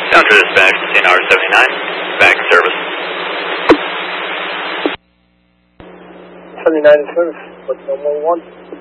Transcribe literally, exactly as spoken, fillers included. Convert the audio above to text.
Down to dispatch, C N R seventy-nine, back service. seventy-nine in service, what's number one?